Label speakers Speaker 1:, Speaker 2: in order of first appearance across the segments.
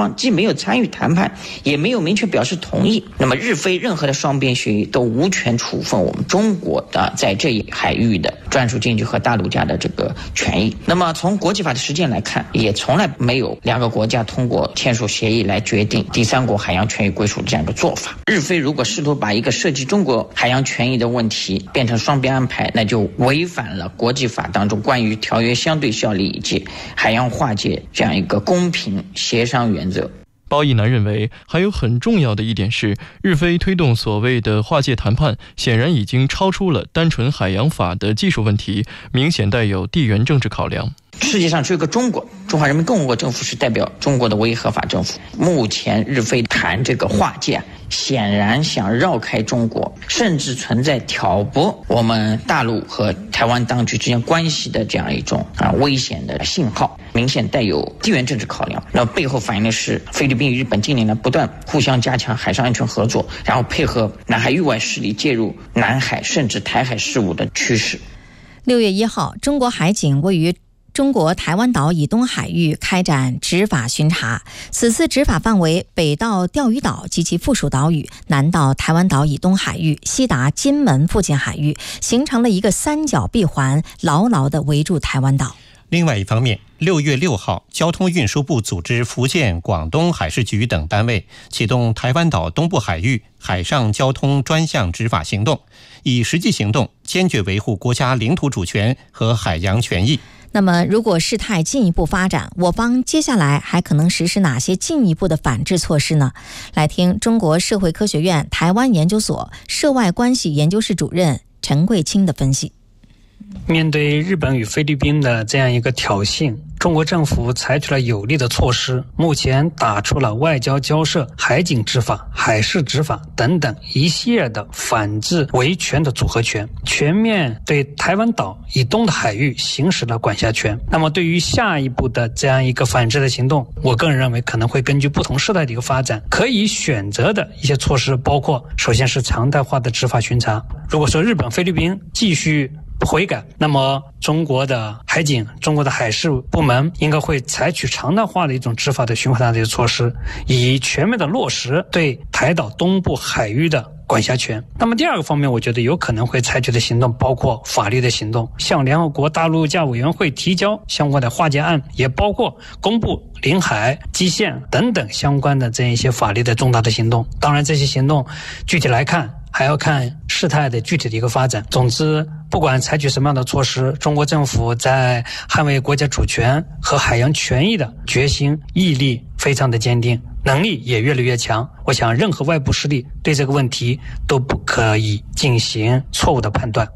Speaker 1: 方既没有参与谈判，也没有明确表示同意，那么日非任何的双边协议都无权处分我们中国的在这一海域的专属经济和大陆家的这个权益。那么从国际法的实践来看，也从来没有两个国家通过签署协议来决定第三国海洋权益归属的这样一个做法。日非如果试图把一个涉及中国海洋权益的问题变成双边安排，那就违反了国际法当中关于条约相对效力以及海洋划界这样一个公平协商原则。
Speaker 2: 包奕南认为，还有很重要的一点是，日非推动所谓的划界谈判，显然已经超出了单纯海洋法的技术问题，明显带有地缘政治考量。
Speaker 1: 世界上只有个中国，中华人民共和国政府是代表中国的唯一合法政府。目前日非谈这个划界，显然想绕开中国，甚至存在挑拨我们大陆和台湾当局之间关系的这样一种危险的信号，明显带有地缘政治考量。那背后反映的是菲律宾与日本近年来不断互相加强海上安全合作，然后配合南海域外势力介入南海甚至台海事务的趋势。
Speaker 3: 6月1号，中国海警位于中国台湾岛以东海域开展执法巡查，此次执法范围北到钓鱼岛及其附属岛屿，南到台湾岛以东海域，西达金门附近海域，形成了一个三角闭环，牢牢地围住台湾岛。
Speaker 4: 另外一方面，6月6号，交通运输部组织福建、广东海事局等单位启动台湾岛东部海域海上交通专项执法行动，以实际行动坚决维护国家领土主权和海洋权益。
Speaker 3: 那么如果事态进一步发展，我方接下来还可能实施哪些进一步的反制措施呢？来听中国社会科学院台湾研究所涉外关系研究室主任陈桂清的分析。
Speaker 5: 面对日本与菲律宾的这样一个挑衅，中国政府采取了有力的措施，目前打出了外交交涉、海警执法、海事执法等等一系列的反制维权的组合拳，全面对台湾岛以东的海域行使了管辖权。那么对于下一步的这样一个反制的行动，我个人认为可能会根据不同事态的一个发展，可以选择的一些措施包括，首先是常态化的执法巡查。如果说日本、菲律宾继续不悔改，那么中国的海警、中国的海事部门应该会采取常态化的一种执法的巡查的一些措施，以全面的落实对台岛东部海域的管辖权。那么第二个方面，我觉得有可能会采取的行动包括法律的行动，向联合国大陆架委员会提交相关的划界案，也包括公布领海、基线等等相关的这样一些法律的重大的行动。当然这些行动具体来看还要看事态的具体的一个发展。总之，不管采取什么样的措施，中国政府在捍卫国家主权和海洋权益的决心、毅力非常的坚定，能力也越来越强。我想任何外部势力对这个问题都不可以进行错误的判断。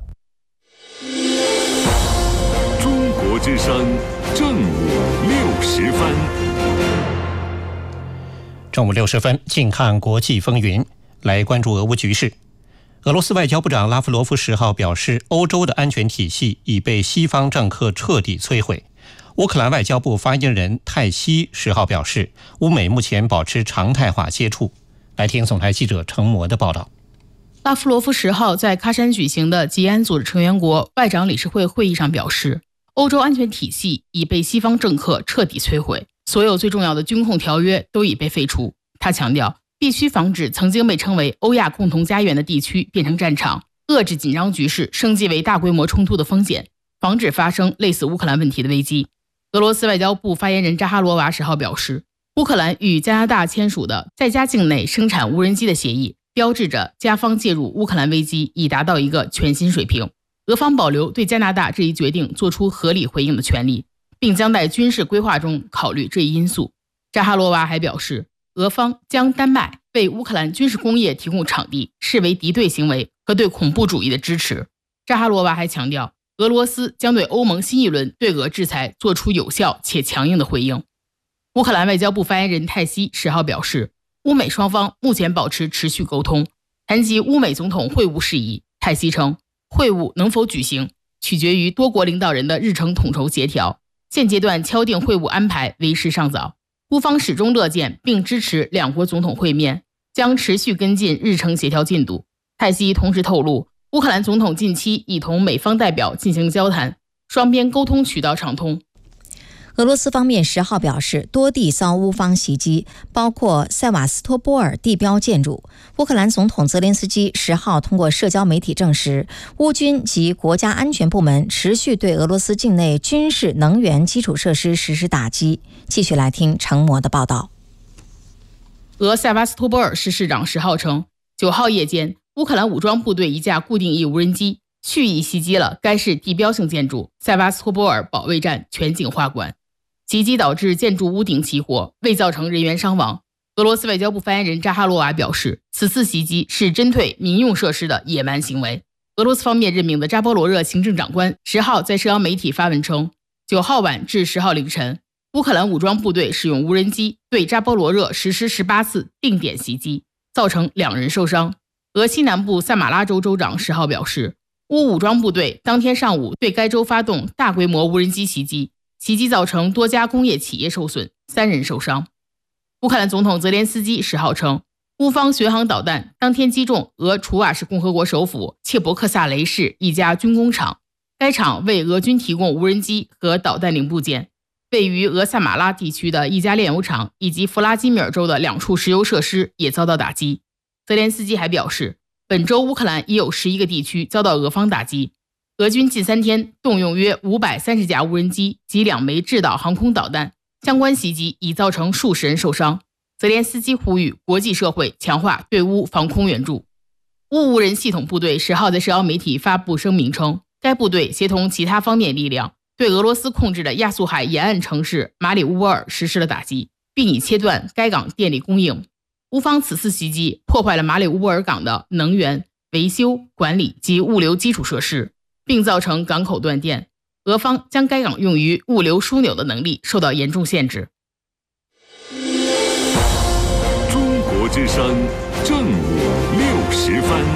Speaker 6: 中国之声正午60分。
Speaker 4: 正午60分，近看国际风云，来关注俄乌局势。俄罗斯外交部长拉夫罗夫10号表示，欧洲的安全体系已被西方政客彻底摧毁。乌克兰外交部发言人泰西10号表示，乌美目前保持常态化接触。来听总台记者程模的报道。
Speaker 7: 拉夫罗夫10号在喀山举行的吉安组织成员国外长理事会会议上表示，欧洲安全体系已被西方政客彻底摧毁，所有最重要的军控条约都已被废除。他强调，必须防止曾经被称为欧亚共同家园的地区变成战场，遏制紧张局势升级为大规模冲突的风险，防止发生类似乌克兰问题的危机。俄罗斯外交部发言人扎哈罗娃10号表示，乌克兰与加拿大签署的在加境内生产无人机的协议，标志着加方介入乌克兰危机已达到一个全新水平。俄方保留对加拿大这一决定做出合理回应的权利，并将在军事规划中考虑这一因素。扎哈罗娃还表示，俄方将丹麦为乌克兰军事工业提供场地视为敌对行为和对恐怖主义的支持。扎哈罗娃还强调，俄罗斯将对欧盟新一轮对俄制裁做出有效且强硬的回应。乌克兰外交部发言人泰西10号表示，乌美双方目前保持持续沟通。谈及乌美总统会晤事宜，泰西称，会晤能否举行取决于多国领导人的日程统筹协调，现阶段敲定会晤安排为时尚早。乌方始终乐见并支持两国总统会面，将持续跟进日程协调进度。泰西同时透露，乌克兰总统近期已同美方代表进行交谈，双边沟通渠道畅通。
Speaker 3: 俄罗斯方面10号表示，多地遭乌方袭击，包括塞瓦斯托波尔地标建筑。乌克兰总统泽连斯基10号通过社交媒体证实，乌军及国家安全部门持续对俄罗斯境内军事能源基础设施实施打击。继续来听程模的报道。
Speaker 7: 俄塞瓦斯托波尔市市长10号称，9号夜间，乌克兰武装部队一架固定翼无人机蓄意袭击了该市地标性建筑塞瓦斯托波尔保卫战全景画馆，袭击导致建筑屋顶起火，未造成人员伤亡。俄罗斯外交部发言人扎哈罗娃表示，此次袭击是针对民用设施的野蛮行为。俄罗斯方面任命的扎波罗热行政长官10号在社交媒体发文称，9号晚至10号凌晨，乌克兰武装部队使用无人机对扎波罗热实施18次定点袭击，造成2人受伤。俄西南部萨马拉州州长10号表示，乌武装部队当天上午对该州发动大规模无人机袭击，袭击造成多家工业企业受损，3人受伤。乌克兰总统泽连斯基10号称，乌方巡航导弹当天击中俄楚瓦市共和国首府切伯克萨雷市一家军工厂，该厂为俄军提供无人机和导弹零部件。位于俄萨马拉地区的一家炼油厂以及弗拉基米尔州的2处石油设施也遭到打击。泽连斯基还表示，本周乌克兰已有11个地区遭到俄方打击，俄军近3天动用约530架无人机及2枚制导航空导弹，相关袭击已造成数十人受伤。泽连斯基呼吁国际社会强化对乌防空援助。乌无人系统部队10号在社交媒体发布声明称，该部队协同其他方面力量，对俄罗斯控制的亚速海沿岸城市马里乌波尔实施了打击，并已切断该港电力供应。乌方此次袭击破坏了马里乌波尔港的能源、维修、管理及物流基础设施，并造成港口断电。俄方将该港用于物流枢纽的能力受到严重限制。
Speaker 6: 中国之声正午60分。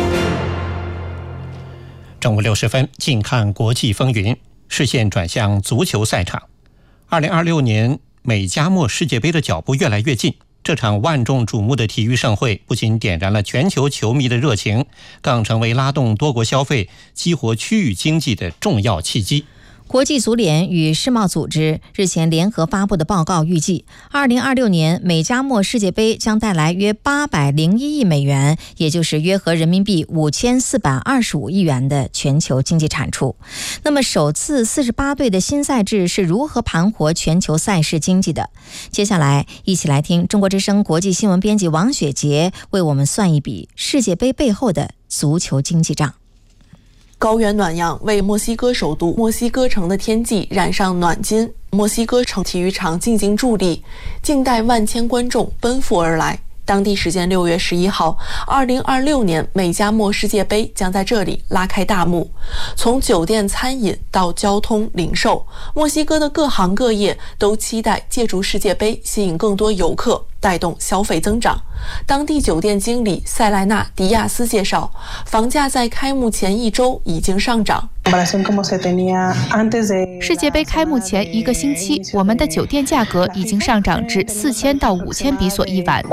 Speaker 4: 正午60分，近看国际风云，视线转向足球赛场。2026年美加墨世界杯的脚步越来越近，这场万众瞩目的体育盛会不仅点燃了全球球迷的热情，更成为拉动多国消费、激活区域经济的重要契机。
Speaker 3: 国际足联与世贸组织日前联合发布的报告预计，2026年美加墨世界杯将带来约801亿美元，也就是约合人民币5425亿元的全球经济产出。那么，首次48队的新赛制是如何盘活全球赛事经济的？接下来，一起来听中国之声国际新闻编辑王雪杰为我们算一笔世界杯背后的足球经济账。
Speaker 8: 高原暖阳为墨西哥首都墨西哥城的天际染上暖金，墨西哥城体育场静静伫立，静待万千观众奔赴而来。当地时间6月11号，2026年美加墨世界杯将在这里拉开大幕。从酒店、餐饮到交通、零售，墨西哥的各行各业都期待借助世界杯吸引更多游客，带动消费增长。当地酒店经理塞莱纳·迪亚斯介绍，房价在开幕前1周已经上涨。
Speaker 9: 世界杯开幕前1个星期，我们的酒店价格已经上涨至4000到5000比索1晚。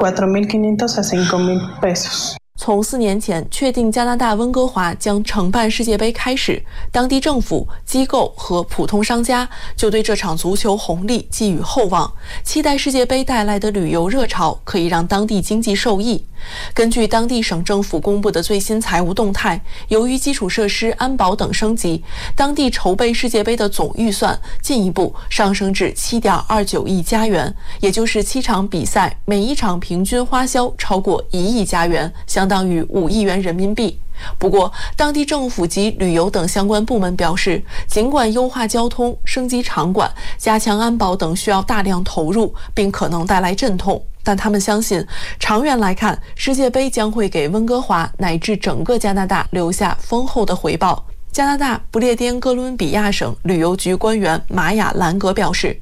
Speaker 8: 从4年前确定加拿大温哥华将承办世界杯开始，当地政府、机构和普通商家就对这场足球红利寄予厚望，期待世界杯带来的旅游热潮可以让当地经济受益。根据当地省政府公布的最新财务动态，由于基础设施、安保等升级，当地筹备世界杯的总预算进一步上升至7.29亿加元，也就是7场比赛每一场平均花销超过1亿加元，相当于5亿元人民币。不过，当地政府及旅游等相关部门表示，尽管优化交通、升级场馆、加强安保等需要大量投入，并可能带来阵痛，但他们相信，长远来看，世界杯将会给温哥华乃至整个加拿大留下丰厚的回报。加拿大不列颠哥伦比亚省旅游局官员玛雅·兰格表示，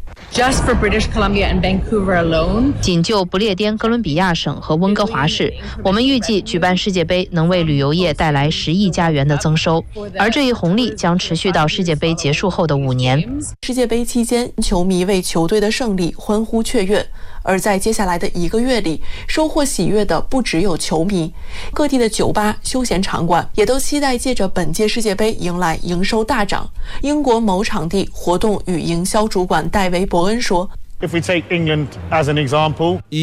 Speaker 10: 仅就不列颠哥伦比亚省和温哥华市，我们预计举办世界杯能为旅游业带来10亿加元的增收，而这一红利将持续到世界杯结束后的5年。
Speaker 8: 世界杯期间，球迷为球队的胜利欢呼雀跃，而在接下来的1个月里，收获喜悦的不只有球迷，各地的酒吧、休闲场馆也都期待借着本届世界杯迎来营收大涨。英国某场地活动与营销主管戴维梅伯恩说。